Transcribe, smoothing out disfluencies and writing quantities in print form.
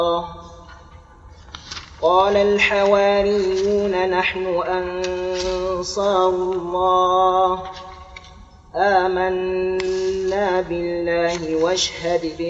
قال الحواريون نحن أنصار الله آمنا بالله واشهد